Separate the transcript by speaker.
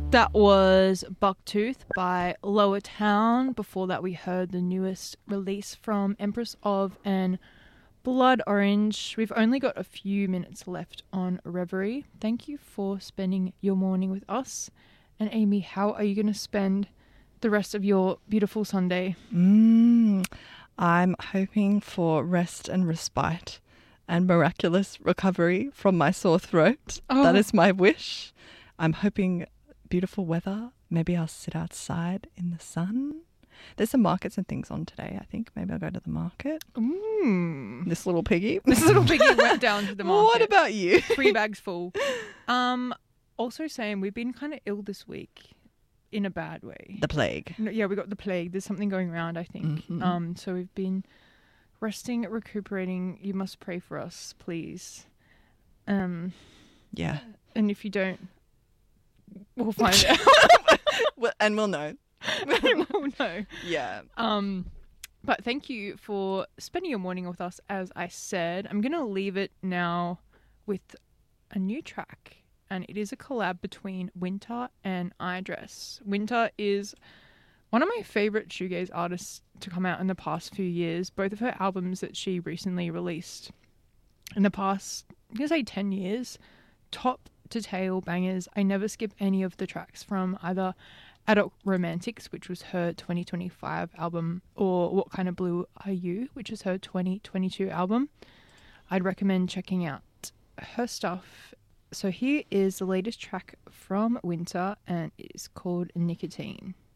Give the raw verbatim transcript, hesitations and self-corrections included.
Speaker 1: That was Bucktooth by Lower Town. Before that, we heard the newest release from Empress of and Blood Orange. We've only got a few minutes left on Reverie. Thank you for spending your morning with us. And Amy, how are you going to spend the rest of your beautiful Sunday?
Speaker 2: Mm, I'm hoping for rest and respite and miraculous recovery from my sore throat.
Speaker 1: Oh.
Speaker 2: That is my wish. I'm hoping beautiful weather. Maybe I'll sit outside in the sun. There's some markets and things on today, I think. Maybe I'll go to the market.
Speaker 1: Mm.
Speaker 2: This little piggy.
Speaker 1: This little piggy went down to the market.
Speaker 2: What about you?
Speaker 1: Three bags full. Um, also saying we've been kind of ill this week in a bad way.
Speaker 2: The plague.
Speaker 1: No, yeah, we got the plague. There's something going around, I think.
Speaker 2: Mm-hmm.
Speaker 1: Um, so we've been resting, recuperating. You must pray for us, please. Um,
Speaker 2: Yeah.
Speaker 1: and if you don't, we'll find out.
Speaker 2: Well, and we'll know.
Speaker 1: we'll know.
Speaker 2: Yeah.
Speaker 1: Um, but thank you for spending your morning with us. As I said, I'm going to leave it now with a new track, and it is a collab between Winter and iDress. Winter is one of my favorite shoegaze artists to come out in the past few years. Both of her albums that she recently released in the past, I'm going to say ten years, top to tail bangers. I never skip any of the tracks from either Adult Romantics, which was her twenty twenty-five album, or What Kind of Blue Are You, which is her twenty twenty-two album. I'd recommend checking out her stuff. So here is the latest track from Winter, and it is called Nicotine.